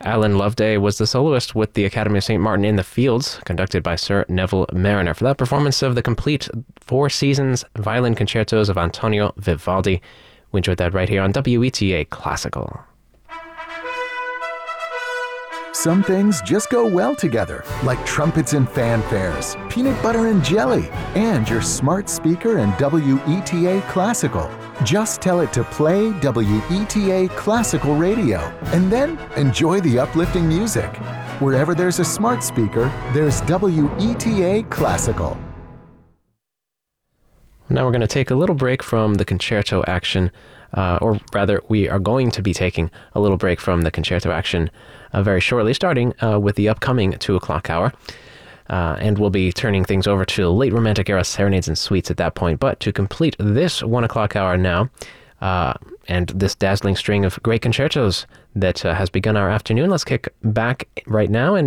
Alan Loveday was the soloist with the Academy of St. Martin in the Fields, conducted by Sir Neville Marriner, for that performance of the complete Four Seasons violin concertos of Antonio Vivaldi. We enjoyed that right here on WETA Classical. Some things just go well together, like trumpets and fanfares, peanut butter and jelly, and your smart speaker and WETA Classical. Just tell it to play WETA Classical Radio, and then enjoy the uplifting music. Wherever there's a smart speaker, there's WETA Classical. Now we're going to take a little break from the concerto action, or rather, we are going to be taking a little break from the concerto action very shortly, starting with the upcoming 2 o'clock hour. And we'll be turning things over to late Romantic era serenades and suites at that point. But to complete this 1 o'clock hour now, and this dazzling string of great concertos that has begun our afternoon, let's kick back right now and